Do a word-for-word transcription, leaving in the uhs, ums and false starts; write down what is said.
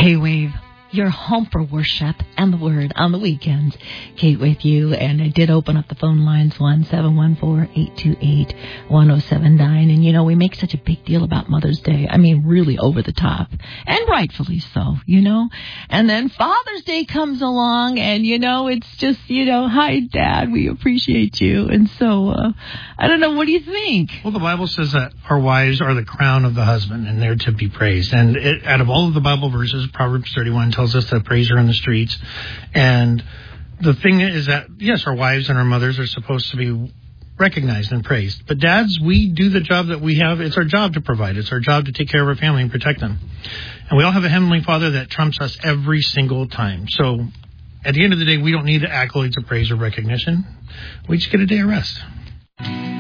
K-Wave, your home for worship and the Word on the weekends. Kate with you, and I did open up the phone lines, one seven one four, eight two eight, one oh seven nine. And, you know, we make such a big deal about Mother's Day. I mean, really over the top, and rightfully so, you know. And then Father's Day comes along, and, you know, it's just, you know, hi, Dad, we appreciate you. And so, uh, I don't know, what do you think? Well, the Bible says that our wives are the crown of the husband, and they're to be praised. And it, out of all of the Bible verses, Proverbs thirty-one tells us to praise her in the streets. And the thing is that, yes, our wives and our mothers are supposed to be recognized and praised. But dads, we do the job that we have. It's our job to provide. It's our job to take care of our family and protect them. And we all have a Heavenly Father that trumps us every single time. So at the end of the day, we don't need the accolades of praise or recognition. We just get a day of rest.